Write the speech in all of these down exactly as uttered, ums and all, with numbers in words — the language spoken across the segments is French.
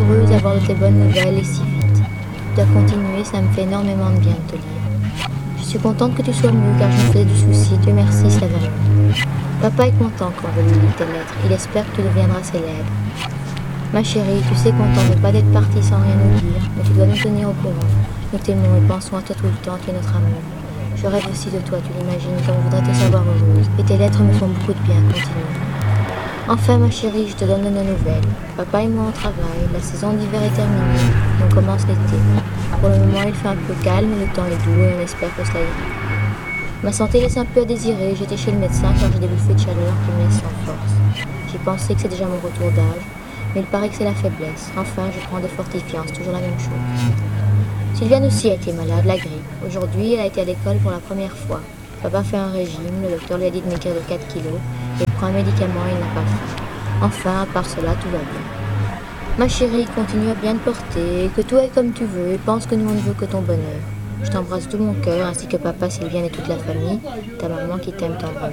heureuse d'avoir de tes bonnes nouvelles et si vite. Tu dois continuer, ça me fait énormément de bien de te lire. Je suis contente que tu sois mieux car je me faisais du souci, Dieu merci, ça va mieux. Papa est content quand je lui lis tes lettres, il espère que tu deviendras célèbre. Ma chérie, tu sais qu'on t'en veut pas d'être partie sans rien nous dire, mais tu dois nous tenir au courant. Nous t'aimons et pensons à toi tout le temps, tu es notre amour. Je rêve aussi de toi, tu l'imagines, comme je voudrais te savoir heureuse. Et tes lettres me font beaucoup de bien, continue. Enfin, ma chérie, je te donne de nos nouvelles. Papa et moi on travaille, la saison d'hiver est terminée, on commence l'été. Pour le moment, il fait un peu calme, le temps est doux et on espère que cela ira. Ma santé laisse un peu à désirer, j'étais chez le médecin car j'ai des bouffées de chaleur qui me laissent sans force. J'ai pensé que c'est déjà mon retour d'âge, mais il paraît que c'est la faiblesse. Enfin, je prends des fortifiances, toujours la même chose. Sylviane aussi a été malade, la grippe. Aujourd'hui, elle a été à l'école pour la première fois. Papa fait un régime, le docteur lui a dit de maigrir de quatre kilos, et il prend un médicament et il n'a pas faim. Enfin, à part cela, tout va bien. Ma chérie, continue à bien te porter, que tout aille comme tu veux, et pense que nous on ne veut que ton bonheur. Je t'embrasse de tout mon cœur, ainsi que papa, Sylviane et toute la famille, ta maman qui t'aime tendrement.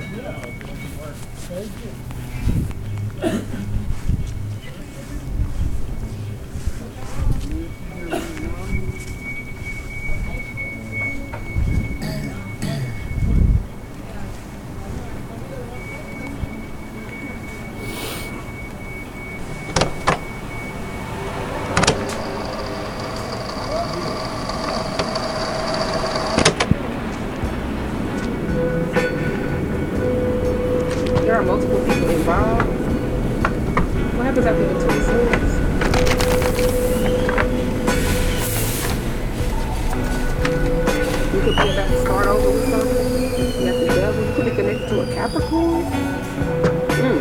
There are multiple people involved. What happens after the twenty-sixth? You could be about to start over with something. You have the devil. You could be connected to a Capricorn. Mm.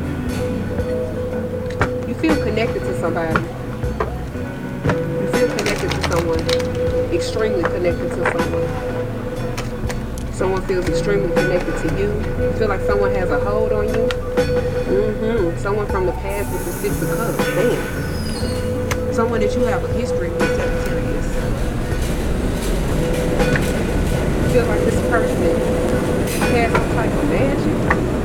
You feel connected to somebody. You feel connected to someone. Extremely connected to someone. Someone feels extremely connected to you. You feel like someone has a hold on you. Mm-hmm. Someone from the past with the Six of Cups. Damn. Someone that you have a history with, Sagittarius. You feel like this person has some type of magic.